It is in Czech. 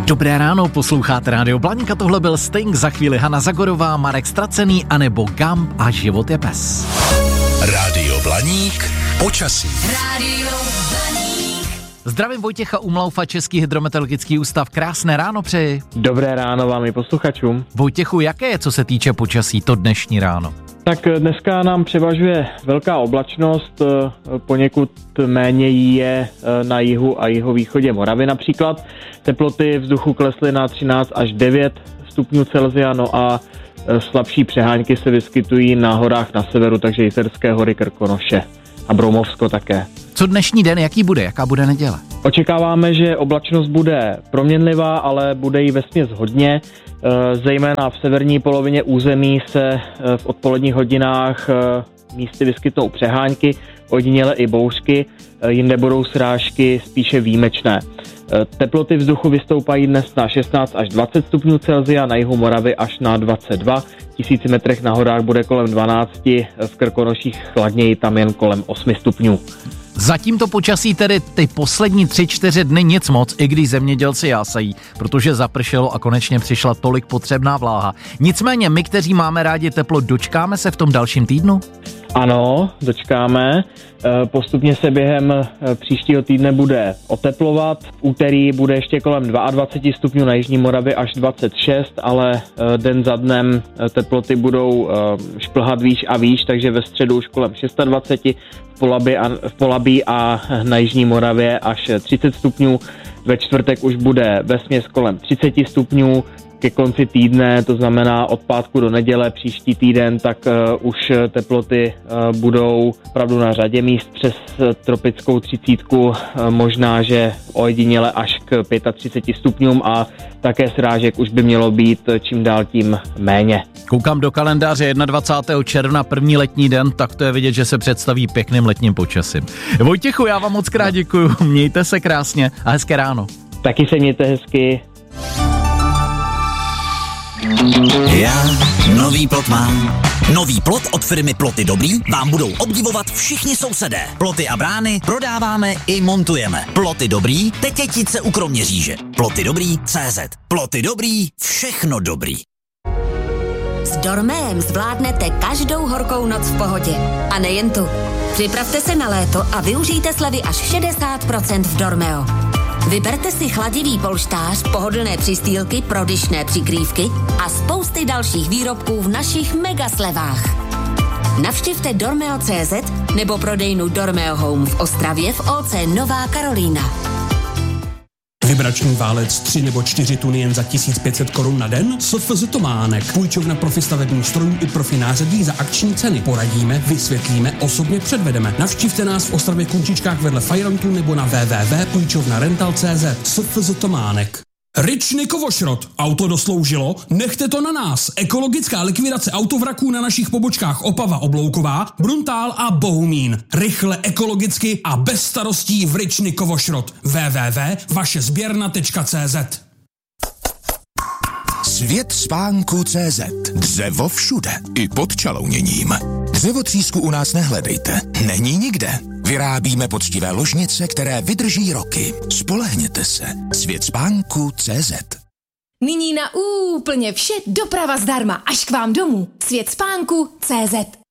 Dobré ráno, posloucháte Rádio Blaník a tohle byl Sting, za chvíli Hana Zagorová, Marek Stracený anebo Gump a Život je pes. Rádio Blaník, počasí. Rádio Blaník. Zdravím Vojtěcha Umlaufa, Český hydrometeorologický ústav, krásné ráno přeji. Dobré ráno vám i posluchačům. Vojtěchu, jaké je, co se týče počasí, to dnešní ráno? Tak dneska nám převažuje velká oblačnost, poněkud méně jí je na jihu a jihovýchodě Moravy například. Teploty vzduchu klesly na 13 až 9 stupňů Celsia, no a slabší přehánky se vyskytují na horách na severu, takže Jizerské hory, Krkonoše a Broumovsko také. Co dnešní den, jaký bude, jaká bude neděle? Očekáváme, že oblačnost bude proměnlivá, ale bude jí vesměs hodně. Zejména v severní polovině území se v odpoledních hodinách místy vyskytnou přehánky, ojediněle i bouřky, jinde budou srážky spíše výjimečné. Teploty vzduchu vystoupají dnes na 16 až 20 stupňů Celsia, na jihu Moravy až na 22, v 1000 metrech na horách bude kolem 12, v Krkonoších chladněji, tam jen kolem 8 stupňů. Zatím to počasí tedy ty poslední 3-4 dny nic moc, i když zemědělci jásají, protože zapršelo a konečně přišla tolik potřebná vláha. Nicméně my, kteří máme rádi teplo, dočkáme se v tom dalším týdnu? Ano, dočkáme. Postupně se během příštího týdne bude oteplovat. V úterý bude ještě kolem 22 stupňů na jižní Moravě až 26, ale den za dnem teploty budou šplhat výš a výš, takže ve středu už kolem 26, v Polabí a na jižní Moravě až 30 stupňů. Ve čtvrtek už bude vesměs kolem 30 stupňů. Ke konci týdne, to znamená od pátku do neděle příští týden, tak už teploty budou opravdu na řadě míst přes tropickou 30, možná, že ojediněle až k 35 stupňům a také srážek už by mělo být čím dál tím méně. Koukám do kalendáře 21. června, první letní den, tak to je vidět, že se představí pěkným letním počasím. Vojtěchu, já vám moc krát děkuju, mějte se krásně a hezké ráno. Taky se mějte hezky. Já nový plot mám. Nový plot od firmy Ploty Dobrý vám budou obdivovat všichni sousedé. Ploty a brány prodáváme i montujeme. Ploty Dobrý, Tetětice u Kroměříže. Ploty Dobrý CZ. Ploty Dobrý, všechno dobrý. S Dormem zvládnete každou horkou noc v pohodě. A nejen tu. Připravte se na léto a využijte slevy až 60% v Dormeo. Vyberte si chladivý polštář, pohodlné přistýlky, prodyšné přikrývky a spousty dalších výrobků v našich mega slevách. Navštivte Dormeo.cz nebo prodejnu Dormeo Home v Ostravě v OC Nová Karolína. Vibrační válec 3 nebo 4 tuny jen za 1500 korun na den? SFZ Tománek. Půjčovna profi stavebních strojů i profi nářadí za akční ceny. Poradíme, vysvětlíme, osobně předvedeme. Navštivte nás v Ostravě Kunčičkách vedle Fajrontu nebo na www.půjčovnarental.cz. SFZ Tománek. Ryčny Kovošrot. Auto dosloužilo? Nechte to na nás. Ekologická likvidace autovraků na našich pobočkách Opava Oblouková, Bruntál a Bohumín. Rychle, ekologicky a bez starostí v Ryčny Kovošrot. www.vašezběrna.cz. Svět spánku.cz. Dřevo všude, i pod čalouněním. Dřevotřísku u nás nehledejte, není nikde. Vyrábíme poctivé ložnice, které vydrží roky. Spolehněte se. Svět spánku.cz. Nyní na úplně vše doprava zdarma až k vám domů. Svět spánku.cz.